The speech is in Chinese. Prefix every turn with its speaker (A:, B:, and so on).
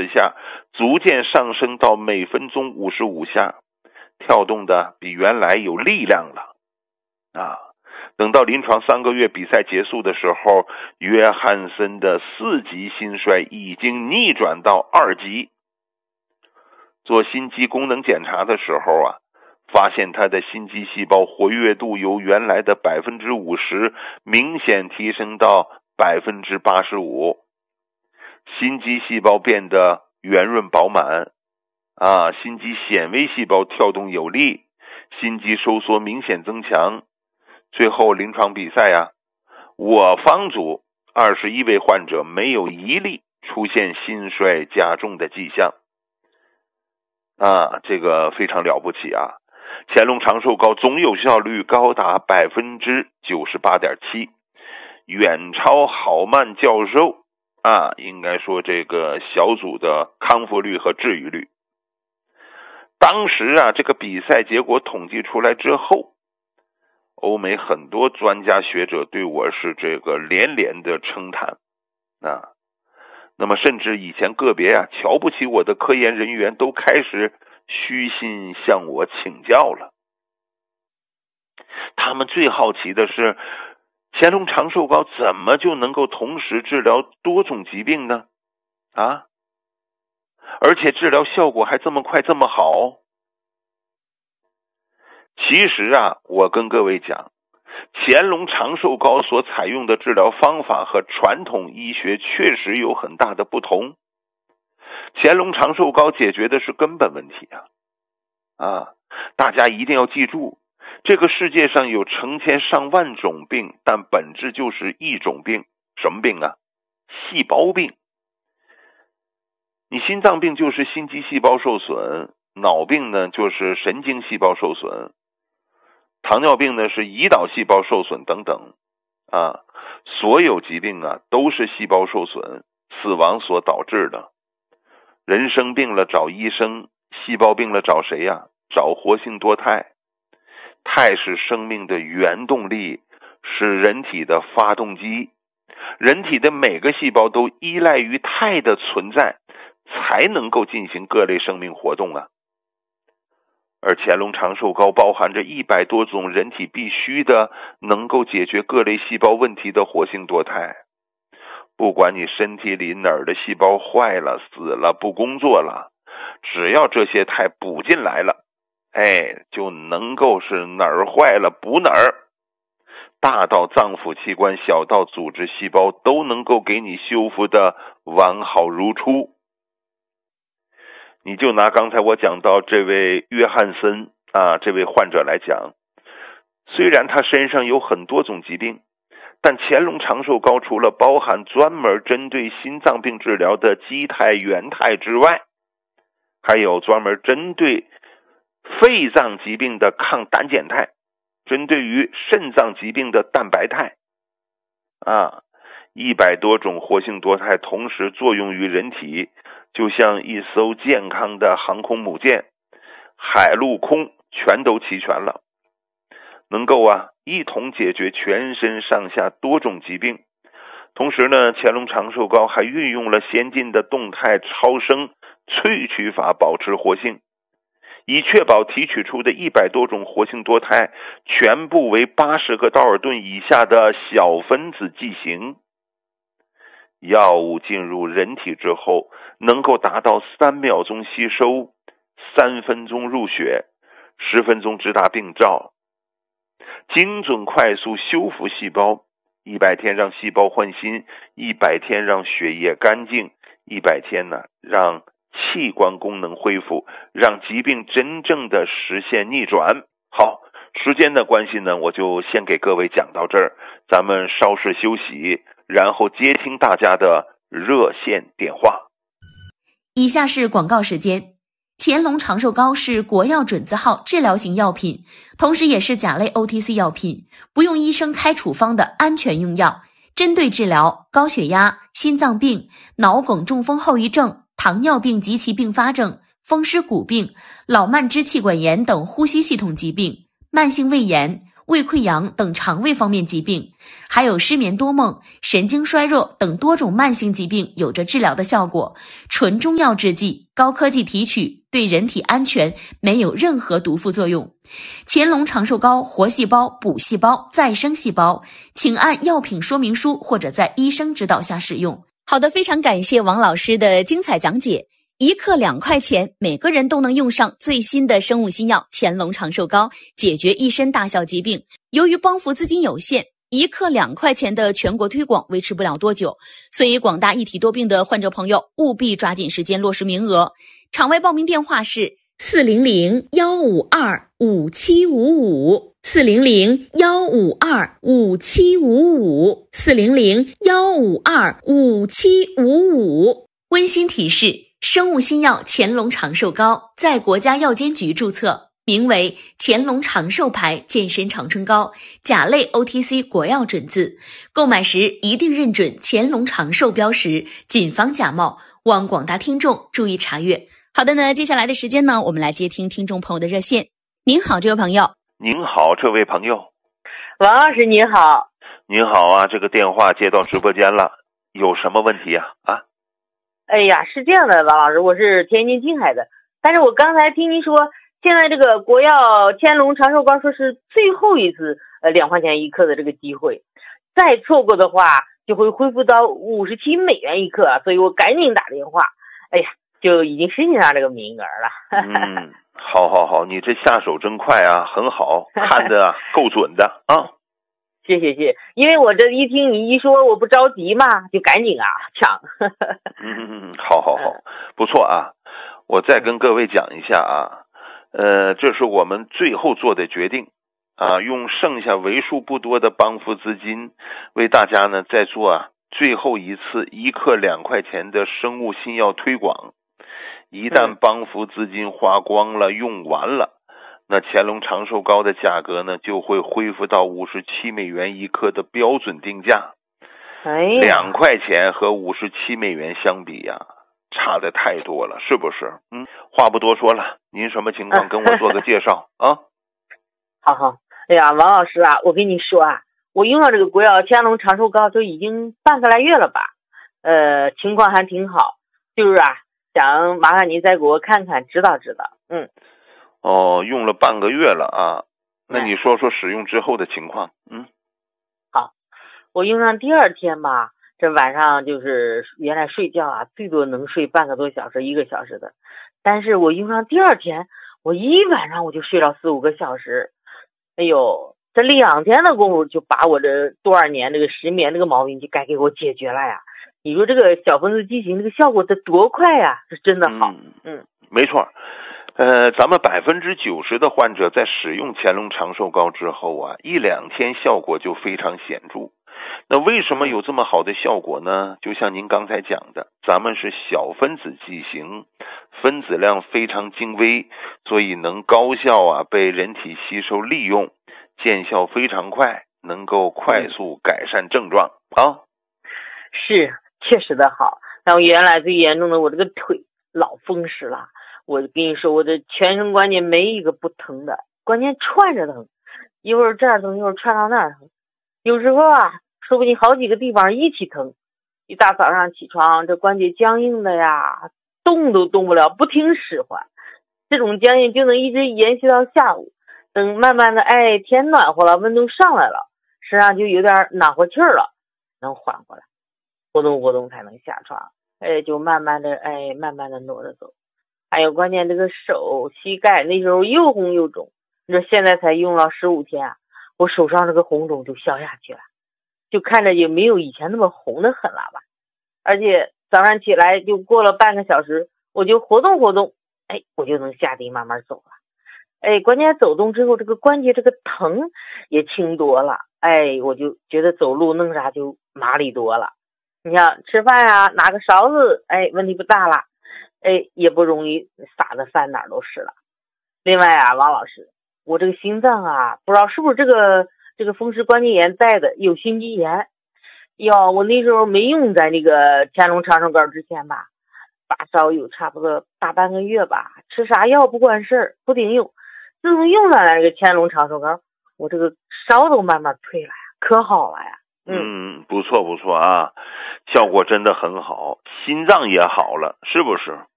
A: 下，逐渐上升到每分钟55下，跳动的比原来有力量了。等到临床3个月比赛结束的时候，约翰森的4级心衰已经逆转到2级。做心肌功能检查的时候发现他的心肌细胞活跃度由原来的 50% 明显提升到 85%， 心肌细胞变得圆润饱满，心肌显微细胞跳动有力，心肌收缩明显增强。最后临床比赛我方组21位患者没有一例出现心衰加重的迹象。这个非常了不起乾隆长寿膏总有效率高达 98.7%， 远超郝曼教授应该说这个小组的康复率和治愈率。当时这个比赛结果统计出来之后，欧美很多专家学者对我是这个连连的称叹那么甚至以前个别瞧不起我的科研人员都开始虚心向我请教了。他们最好奇的是，乾隆长寿膏怎么就能够同时治疗多种疾病呢？而且治疗效果还这么快这么好。其实我跟各位讲，乾隆长寿膏所采用的治疗方法和传统医学确实有很大的不同。乾隆长寿膏解决的是根本问题大家一定要记住，这个世界上有成千上万种病，但本质就是一种病。什么病细胞病。你心脏病就是心肌细胞受损，脑病呢就是神经细胞受损，糖尿病呢是胰岛细胞受损等等所有疾病都是细胞受损、死亡所导致的。人生病了找医生，细胞病了找谁找活性多肽。肽是生命的原动力，是人体的发动机。人体的每个细胞都依赖于肽的存在，才能够进行各类生命活动而乾隆长寿膏包含着100多种人体必须的能够解决各类细胞问题的活性多肽。不管你身体里哪儿的细胞坏了、死了、不工作了，只要这些肽补进来了，就能够是哪儿坏了补哪儿。大到脏腑器官，小到组织细胞，都能够给你修复的完好如初。你就拿刚才我讲到这位约翰森这位患者来讲，虽然他身上有很多种疾病，但乾隆长寿膏除了包含专门针对心脏病治疗的肌肽、原肽之外，还有专门针对肺脏疾病的抗胆碱肽，针对于肾脏疾病的蛋白肽100多种活性多肽同时作用于人体，就像一艘健康的航空母舰，海陆空全都齐全了，能够一同解决全身上下多种疾病。同时呢，乾隆长寿膏还运用了先进的动态超声萃取法保持活性，以确保提取出的100多种活性多肽全部为80个道尔顿以下的小分子剂型。药物进入人体之后，能够达到3秒钟吸收、3分钟入血、10分钟直达病灶，精准快速修复细胞，100天让细胞换新，100天让血液干净，100天让器官功能恢复，让疾病真正的实现逆转。好，时间的关系呢，我就先给各位讲到这儿，咱们稍事休息，然后接听大家的热线电话。
B: 以下是广告时间。乾隆长寿膏是国药准字号治疗型药品，同时也是甲类 OTC 药品，不用医生开处方的安全用药，针对治疗高血压、心脏病、脑梗中风后遗症、糖尿病及其并发症、风湿骨病、老慢支气管炎等呼吸系统疾病、慢性胃炎、 胃溃疡等肠胃方面疾病，还有失眠多梦、神经衰弱等多种慢性疾病有着治疗的效果。纯中药制剂，高科技提取，对人体安全，没有任何毒副作用。乾隆长寿膏活细胞、补细胞、再生细胞，请按药品说明书或者在医生指导下使用。好的，非常感谢王老师的精彩讲解。1克2块钱，每个人都能用上最新的生物新药乾隆长寿膏，解决一身大小疾病。由于帮扶资金有限，1克2块钱的全国推广维持不了多久，所以广大一体多病的患者朋友务必抓紧时间落实名额。场外报名电话是400-152-5755。400-152-5755，400-152-5755。温馨提示：生物新药乾隆长寿膏在国家药监局注册，名为乾隆长寿牌健身长春膏，甲类 OTC 国药准字。购买时一定认准乾隆长寿标识，谨防假冒。望广大听众注意查阅。好的呢，接下来的时间呢，我们来接听听众朋友的热线。您好，这位朋友。
A: 您好，这位朋友。
C: 王老师您好。
A: 您好啊，这个电话接到直播间了，有什么问题呀？
C: 哎呀，是这样的，王老师，我是天津静海的，但是我刚才听您说，现在这个国药乾隆长寿膏说是最后一次2块钱1克的这个机会，再错过的话就会恢复到57美元1克，所以我赶紧打电话，哎呀，就已经申请上这个名额了。
A: 好，你这下手真快啊，很好，看得够准的啊。
C: 谢谢，因为我这一听你一说，我不着急嘛，就赶紧抢。
A: 好，不错啊。我再跟各位讲一下啊，这是我们最后做的决定啊，用剩下为数不多的帮扶资金，为大家呢再做最后一次1克2块钱的生物新药推广。一旦帮扶资金花光了、用完了，那乾隆长寿膏的价格呢就会恢复到57美元1克的标准定价。2块钱和57美元相比呀，差的太多了，是不是？话不多说了，您什么情况跟我做个介绍啊？
C: 好，哎呀，王老师啊，我跟你说我用了这个国药乾隆长寿膏都已经半个来月了吧，情况还挺好，就是想麻烦您再给我看看指导。
A: 用了半个月了啊，那你说说使用之后的情况。
C: 好，我用上第2天吧，这晚上就是原来睡觉最多能睡半个多小时1个小时的，但是我用上第2天，我一晚上我就睡了4、5个小时。哎呦，这2天的功夫就把我这多少年这个失眠这个毛病就该给我解决了呀。你说这个小分子剂型这个效果得多快呀，是真的好。
A: 没错。咱们90%的患者在使用乾隆长寿膏之后1、2天效果就非常显著。那为什么有这么好的效果呢？就像您刚才讲的，咱们是小分子剂型，分子量非常精微，所以能高效被人体吸收利用，见效非常快，能够快速改善症状
C: 是，确实的好。但我原来最严重的，我这个腿老风湿了，我跟你说，我这全身关节没一个不疼的，关键串着疼，一会儿这儿疼，一会儿串到那儿疼，有时候说不定好几个地方一起疼。一大早上起床，这关节僵硬的呀，动都动不了，不听使唤。这种僵硬就能一直延续到下午，等慢慢的天暖和了，温度上来了，身上就有点暖和气儿了，能缓过来，活动才能下床。就慢慢的挪着走。还有关键这个手膝盖那时候又红又肿，你说现在才用了15天我手上这个红肿就消下去了，就看着也没有以前那么红的很了吧。而且早上起来就过了半个小时，我就活动，我就能下地慢慢走了。关键走动之后，这个关节这个疼也轻多了，我就觉得走路弄啥就麻利多了。你像吃饭拿个勺子，问题不大了，也不容易撒的饭哪儿都是了。另外王老师，我这个心脏不知道是不是这个风湿关节炎带的，有心肌炎。我那时候没用在那个乾隆长寿膏之前吧，发烧有差不多大半个月吧，吃啥药不管事儿，不顶用。自从用上来这个乾隆长寿膏，我这个烧都慢慢退了呀，可好了呀。
A: 不错啊，效果真的很好，心脏也好了，是不是？